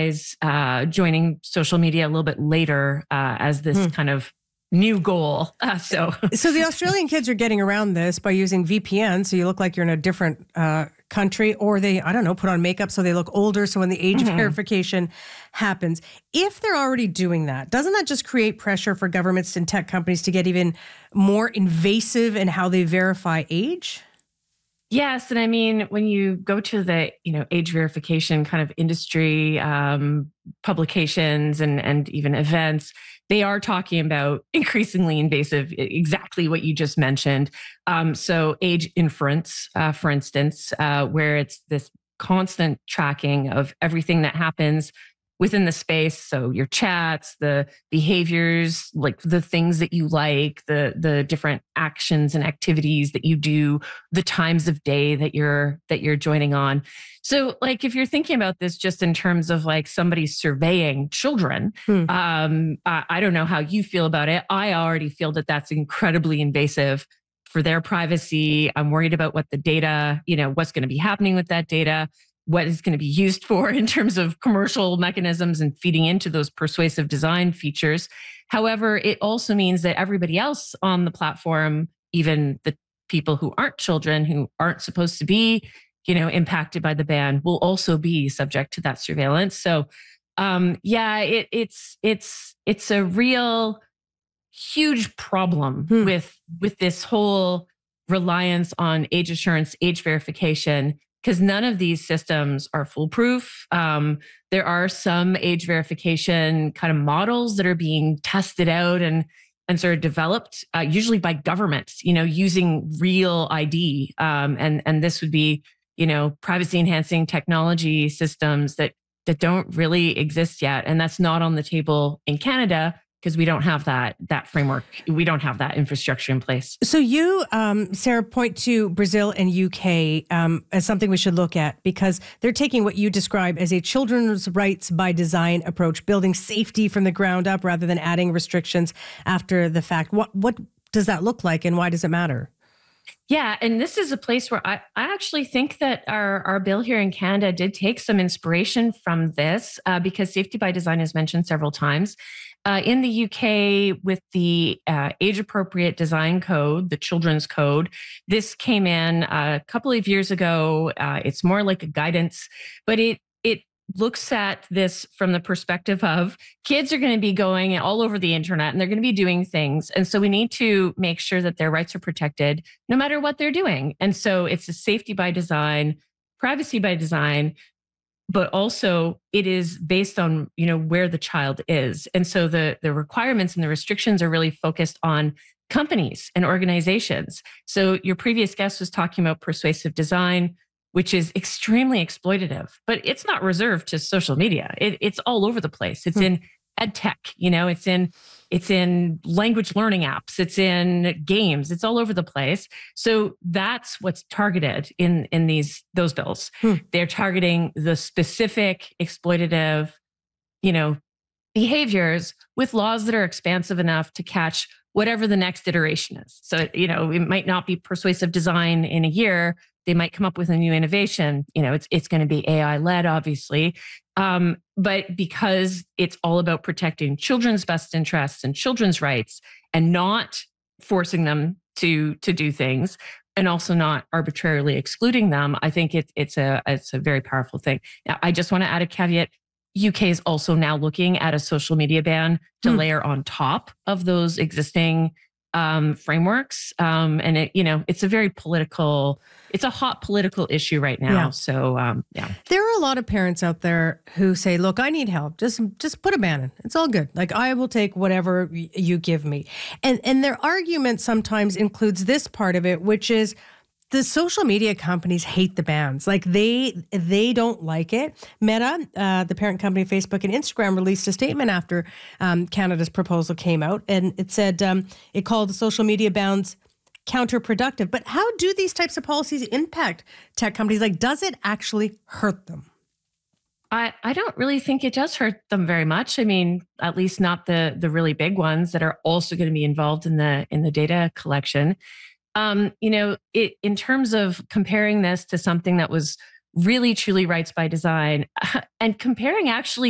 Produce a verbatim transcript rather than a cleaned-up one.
guys uh, joining social media a little bit later uh, as this hmm. kind of new goal. Uh, so, so the Australian kids are getting around this by using V P N. So you look like you're in a different uh, country, or they, I don't know, put on makeup so they look older. So when the age mm-hmm. verification happens, if they're already doing that, doesn't that just create pressure for governments and tech companies to get even more invasive in how they verify age? Yes. And I mean, when you go to the, you know, age verification kind of industry um, publications and, and even events, they are talking about increasingly invasive, exactly what you just mentioned. Um, so age inference, uh, for instance, uh, where it's this constant tracking of everything that happens within the space. So your chats, the behaviors, like the things that you like, the the different actions and activities that you do, the times of day that you're that you're joining on. So like if you're thinking about this just in terms of like somebody surveying children, hmm. um, I, I don't know how you feel about it. I already feel that that's incredibly invasive for their privacy. I'm worried about what the data, you know, what's going to be happening with that data, what is going to be used for in terms of commercial mechanisms and feeding into those persuasive design features. However, it also means that everybody else on the platform, even the people who aren't children, who aren't supposed to be, you know, impacted by the ban, will also be subject to that surveillance. So, um, yeah, it, it's it's it's a real huge problem hmm. with with this whole reliance on age assurance, age verification, because none of these systems are foolproof. Um, there are some age verification kind of models that are being tested out and and sort of developed, uh, usually by governments, you know, using real I D. Um, and and this would be, you know, privacy enhancing technology systems that that don't really exist yet, and that's not on the table in Canada, because we don't have that that framework. We don't have that infrastructure in place. So you, um, Sarah, point to Brazil and U K um, as something we should look at, because they're taking what you describe as a children's rights by design approach, building safety from the ground up rather than adding restrictions after the fact. What what does that look like, and why does it matter? Yeah, and this is a place where I, I actually think that our, our bill here in Canada did take some inspiration from this, uh, because safety by design is mentioned several times. Uh, in the U K, with the uh, age-appropriate design code, the children's code, this came in a couple of years ago. Uh, it's more like a guidance, but it it looks at this from the perspective of kids are going to be going all over the internet and they're going to be doing things. And so we need to make sure that their rights are protected no matter what they're doing. And so it's a safety by design, privacy by design, but also it is based on, you know, where the child is. And so the, the requirements and the restrictions are really focused on companies and organizations. So your previous guest was talking about persuasive design, which is extremely exploitative, but it's not reserved to social media. It, it's all over the place. It's hmm. in ed tech, you know, it's in it's in language learning apps, it's in games, it's all over the place. So that's what's targeted in in these those bills. Hmm. They're targeting the specific exploitative, you know, behaviors with laws that are expansive enough to catch whatever the next iteration is. So, you know, it might not be persuasive design in a year. They might come up with a new innovation. You know, it's it's going to be A I led, obviously. Um, but because it's all about protecting children's best interests and children's rights and not forcing them to to do things, and also not arbitrarily excluding them, I think it, it's a it's a very powerful thing. Now, I just want to add a caveat. U K is also now looking at a social media ban to hmm. layer on top of those existing um, frameworks. Um, and it, you know, it's a very political, it's a hot political issue right now. Yeah. So, um, yeah. There are a lot of parents out there who say, look, I need help. Just, just put a ban in. It's all good. Like, I will take whatever y- you give me. And, and their argument sometimes includes this part of it, which is, the social media companies hate the bans. Like they they don't like it. Meta, uh, the parent company of Facebook and Instagram, released a statement after um, Canada's proposal came out, and it said um, it called the social media bans counterproductive. But how do these types of policies impact tech companies? Like, does it actually hurt them? I, I don't really think it does hurt them very much. I mean, at least not the the really big ones that are also going to be involved in the in the data collection. Um, you know, it, in terms of comparing this to something that was really truly rights by design, and comparing actually